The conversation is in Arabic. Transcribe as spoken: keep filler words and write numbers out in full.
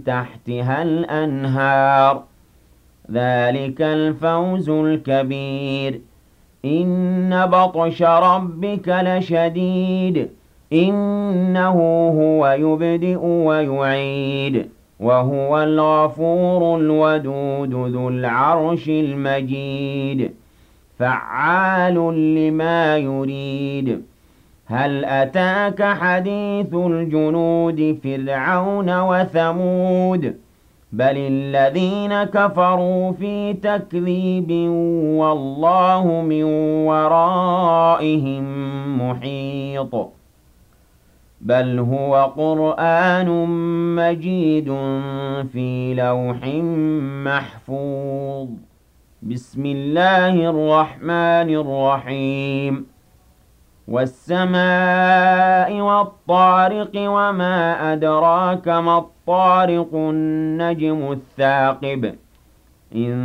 تحتها الأنهار ذلك الفوز الكبير إن بطش ربك لشديد إنه هو يبدئ ويعيد وهو الغفور الودود ذو العرش المجيد فعال لما يريد هل أتاك حديث الجنود فرعون وثمود بل الذين كفروا في تكذيب والله من ورائهم محيط بل هو قرآن مجيد في لوح محفوظ بسم الله الرحمن الرحيم والسماء والطارق وما أدراك ما الطارق النجم الثاقب إن